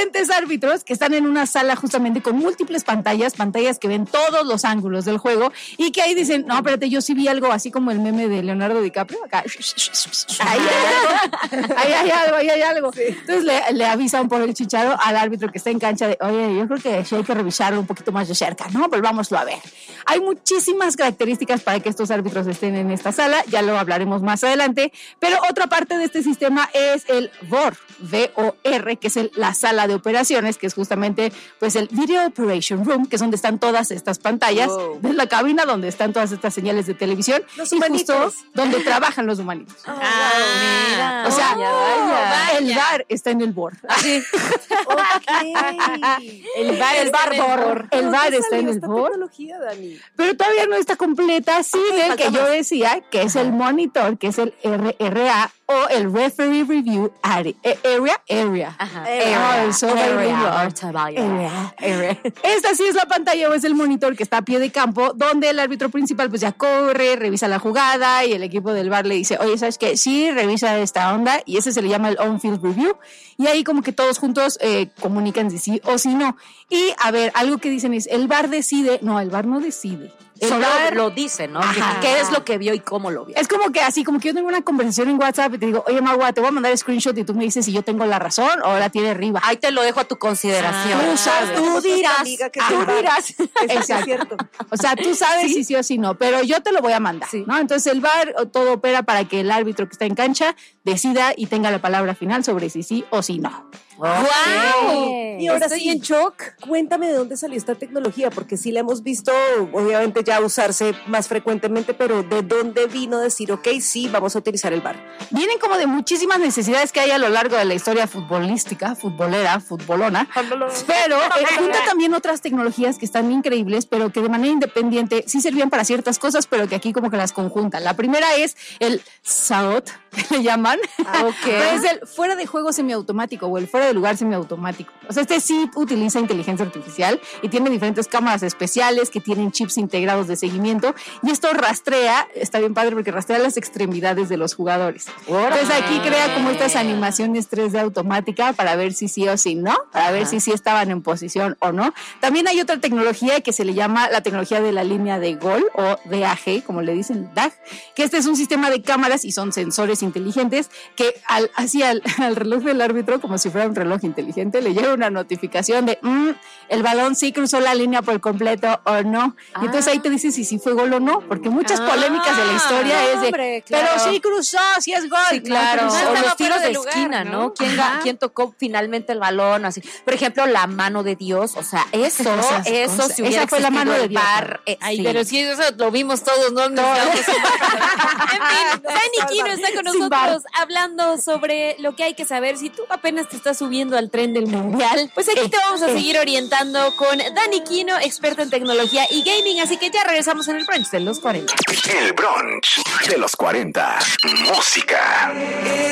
diferentes árbitros que están en una sala justamente con múltiples pantallas que ven todos los ángulos del juego y que ahí dicen, no, espérate, yo sí vi algo así como el meme de Leonardo DiCaprio, acá, ahí hay algo. Sí. Entonces le avisan por el chicharo al árbitro que está en cancha de, oye, yo creo que sí hay que revisarlo un poquito más de cerca, ¿no? Volvámoslo a ver. Hay muchísimas características para que estos árbitros estén en esta sala, ya lo hablaremos más adelante, pero otra parte de este sistema es el VOR, V-O-R, que es la sala de operaciones, que es justamente pues el Video Operation Room, que es donde están todas estas pantallas, de la cabina donde están todas estas señales de televisión, los y humanitos. justo donde trabajan los humanitos. Mira. O sea, vaya. el VAR está en el VOR. Okay. El VAR está en el VOR. Tecnología, Dani? Pero todavía no está completa. Sí, del que yo decía, que es el monitor, que es el RRA o el Referee Review Area. Ajá. Area. Esta sí es la pantalla o es el monitor que está a pie de campo, donde el árbitro principal pues ya corre, revisa la jugada y el equipo del VAR le dice, oye, ¿sabes qué? Sí, revisa esta onda, y ese se le llama el On-Field Review, y ahí como que todos juntos comunican si sí o si no. Y a ver, algo que dicen es, el VAR decide, no, el VAR no decide. Solo lo dice, ¿no? ¿Qué es lo que vio y cómo lo vio? Es como que así, como que yo tengo una conversación en WhatsApp y te digo, oye, Magua, te voy a mandar screenshot y tú me dices si yo tengo la razón o la tiene arriba. Ahí te lo dejo a tu consideración. Tú dirás. Exacto. Es cierto. O sea, tú sabes si sí o si no, pero yo te lo voy a mandar, ¿no? Entonces el VAR todo opera para que el árbitro que está en cancha decida y tenga la palabra final sobre si sí o si no. ¡Wow! Y ahora estoy en shock. Cuéntame de dónde salió esta tecnología, porque sí la hemos visto, obviamente ya usarse más frecuentemente, pero ¿de dónde vino decir, ok, sí, vamos a utilizar el VAR? Vienen como de muchísimas necesidades que hay a lo largo de la historia futbolística, futbolona, pero junta también otras tecnologías que están increíbles, pero que de manera independiente sí servían para ciertas cosas, pero que aquí como que las conjuntan. La primera es el SAOT, que le llaman, es el fuera de juego semiautomático o el fuera de lugar semiautomático. O sea, este sí utiliza inteligencia artificial y tiene diferentes cámaras especiales que tienen chips integrados de seguimiento, y esto rastrea, está bien padre porque rastrea las extremidades de los jugadores. Entonces aquí crea como estas animaciones 3D automática para ver si sí o si no, para ver si sí estaban en posición o no. También hay otra tecnología que se le llama la tecnología de la línea de gol o DAG, como le dicen, DAG, que este es un sistema de cámaras y son sensores inteligentes que al reloj del árbitro, como si fuera un reloj inteligente, le llega una notificación de el balón sí cruzó la línea por completo o no. Y entonces ahí te dice si sí fue gol o no, porque muchas polémicas de la historia es de, pero sí cruzó, sí es gol. Sí, claro. No, o los tiros de lugar, esquina, ¿no? ¿Quién tocó finalmente el balón? Así. Por ejemplo, la mano de Dios, o sea, eso si hubiera esa fue la mano de Dios. Ay, pero sí, eso lo vimos todos, ¿no? En fin, Dani Quino está con nosotros hablando sobre lo que hay que saber. Si tú apenas te estás subiendo al tren del mundial, pues aquí te vamos a seguir orientando con Dani Quino, experto en tecnología y gaming. Así que ya regresamos en el brunch de los 40. El brunch de los 40. Música.